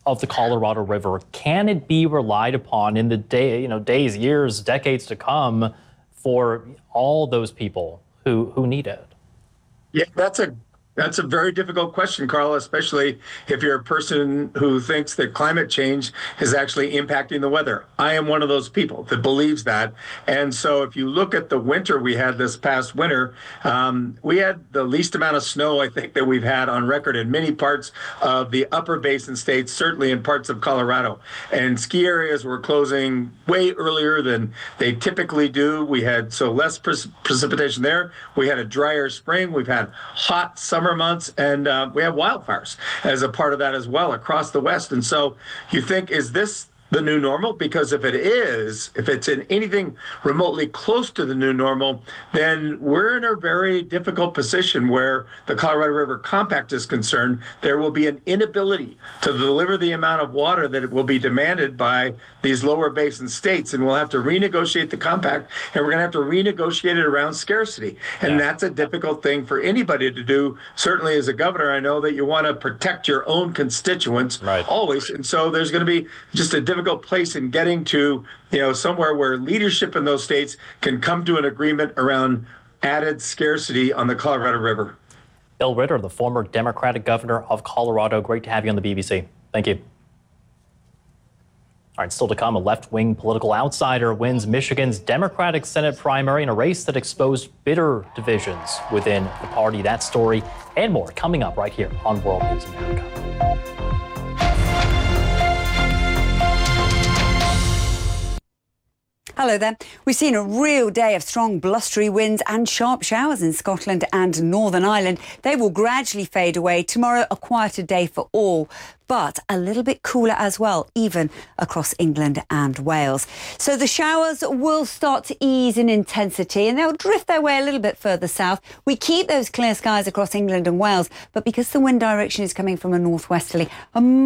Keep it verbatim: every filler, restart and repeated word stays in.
of the Colorado River, can it be relied upon in the day, you know, days, years, decades to come for all those people who, who need it? Yeah, that's a that's a very difficult question, Carl, especially if you're a person who thinks that climate change is actually impacting the weather. I am one of those people that believes that. And so if you look at the winter we had this past winter, um, we had the least amount of snow, I think, that we've had on record in many parts of the upper basin states, certainly in parts of Colorado. And ski areas were closing way earlier than they typically do. We had so less pre- precipitation there. We had a drier spring. We've had hot summer months, and uh, we have wildfires as a part of that as well across the West. And so you think, is this the new normal? Because if it is, if it's in anything remotely close to the new normal, then we're in a very difficult position where the Colorado River Compact is concerned. There will be an inability to deliver the amount of water that it will be demanded by these lower basin states, and we'll have to renegotiate the compact, and we're going to have to renegotiate it around scarcity. And yeah. That's a difficult thing for anybody to do. Certainly as a governor, I know that you want to protect your own constituents right. always, and so there's going to be just a difficult difficult place in getting to, you know, somewhere where leadership in those states can come to an agreement around added scarcity on the Colorado River. Bill Ritter, the former Democratic governor of Colorado, great to have you on the B B C. Thank you. All right, still to come, a left-wing political outsider wins Michigan's Democratic Senate primary in a race that exposed bitter divisions within the party. That story and more coming up right here on World News America. Hello there. We've seen a real day of strong blustery winds and sharp showers in Scotland and Northern Ireland. They will gradually fade away. Tomorrow, a quieter day for all, but a little bit cooler as well, even across England and Wales. So the showers will start to ease in intensity and they'll drift their way a little bit further south. We keep those clear skies across England and Wales, but because the wind direction is coming from a northwesterly, a